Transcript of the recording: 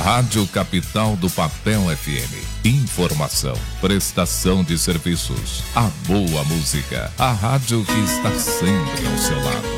Rádio Capital do Papel FM. Informação, prestação de serviços, a boa música, a rádio que está sempre ao seu lado.